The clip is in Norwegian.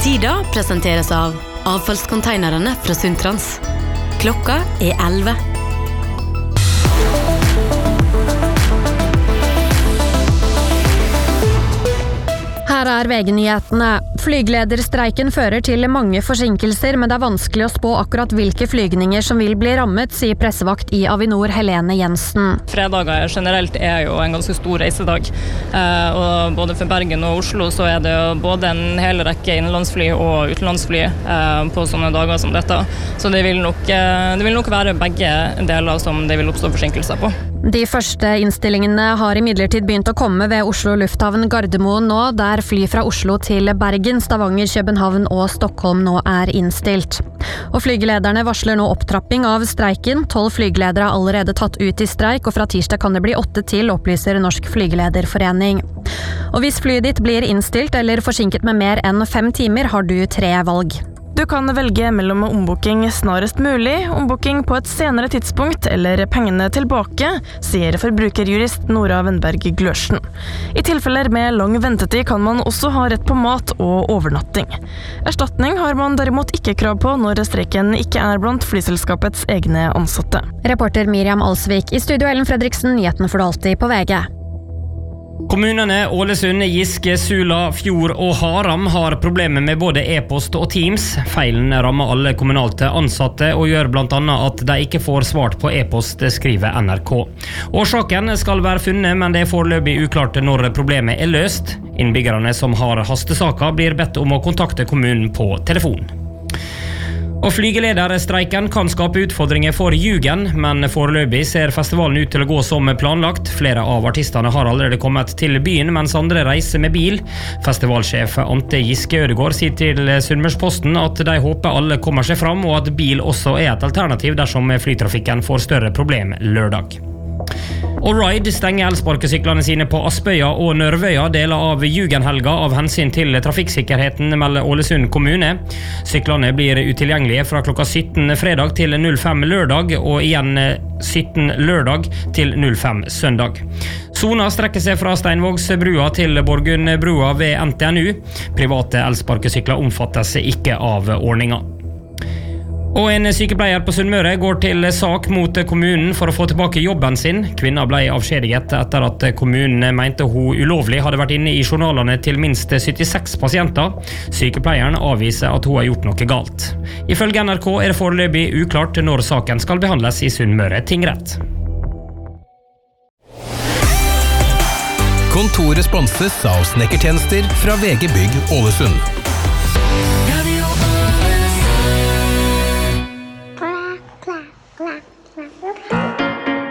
Tida presenteres av avfallskonteinerne fra Sundtrans. Klokka 11. Her VG-nyhetene. Flyglederstreiken fører til mange forsinkelser, men det vanskelig å spå akkurat hvilke flygninger som vil bli rammet, sier pressevakt i Avinor Helene Jensen. Fredager generelt jo en ganske stor reisedag, og både for Bergen og Oslo så det jo både en hel rekke innenlandsfly og utenlandsfly på sånne dager som dette. Så det vil nok være begge deler som det vil oppstå forsinkelser på. De første innstillingene har imidlertid begynt å komme ved Oslo Lufthavn Gardermoen nå, der fly fra Oslo til Bergen, Stavanger, København og Stockholm nå innstilt. Og flygelederne varsler nå opptrapping av streiken. 12 flygeledere har allerede tatt ut i streik, og fra tirsdag kan det bli 8 til, opplyser Norsk Flygelederforening. Og hvis flyet ditt blir innstilt eller forsinket med mer enn 5 timer, har du 3 valg. Du kan velge mellom ombooking snarest mulig, ombooking på et senere tidspunkt eller pengene tilbake, sier forbrukerjurist Nora Wenberg Glørsen. I tilfeller med lang ventetid kan man også ha rett på mat og overnatting. Erstatning har man derimot ikke krav på når streiken ikke blant flyselskapets egne ansatte. Reporter Miriam Alsvik i studio. Ellen Fredriksen, nyheten får du alltid på VG. Kommunene Ålesund, Giske, Sula, Fjord og Haram har problemer med både e-post og Teams. Feilen rammer alle kommunalte ansatte og gjør blant annet at de ikke får svart på e-post, skriver NRK. Årsaken skal være funnet, men det foreløpig uklart når problemet løst. Innbyggerne som har hastesaker blir bedt om å kontakte kommunen på telefon. Og flygelederstreiken kan skape utfordringer for Jugen, men foreløpig ser festivalen ut til å gå som planlagt. Flere av artistene har allerede kommet til byen, mens andre reiser med bil. Festivalsjef Ante Giske Ødegård sier til Sunnmørsposten at de håper alle kommer seg fram, og at bil også et alternativ dersom flytrafikken får større problem lørdag. Og Ride stenger elsparkesyklene sine på Aspøya og Nørvøya deler av Jugenhelga av hensyn til trafikksikkerheten melder Ålesund kommune. Syklene blir utilgjengelige fra klokka 17 fredag til 05 lørdag, og igjen 17 lørdag til 05 søndag. Sona strekker seg fra Steinvågsbrua til Borgundbrua ved NTNU. Private elsparkesykler omfattes ikke av ordningen. Og en sykepleier på Sunnmøre går til sak mot kommunen for å få tilbake jobben sin. Kvinna ble avskjediget etter at kommunen mente hun ulovlig hadde vært inne i journalene til minst 76 pasienter. Sykepleieren avviser at hun har gjort noe galt. Ifølge NRK det foreløpig uklart når saken skal behandles i Sunnmøre tingrett. Kontoret sponses av snekkertjenester fra VG Bygg Ålesund.